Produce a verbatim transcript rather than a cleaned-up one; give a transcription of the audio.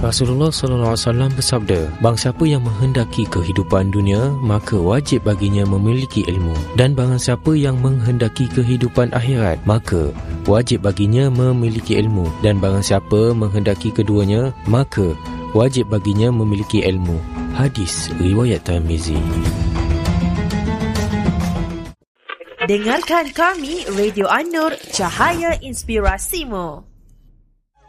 Rasulullah sallallahu alaihi wasallam bersabda, barang siapa yang menghendaki kehidupan dunia, maka wajib baginya memiliki ilmu. Dan barang siapa yang menghendaki kehidupan akhirat, maka wajib baginya memiliki ilmu. Dan barang siapa menghendaki keduanya, maka wajib baginya memiliki ilmu. Hadis riwayat Tirmizi. Dengarkan kami, Radio An-Nur, Cahaya Inspirasimu.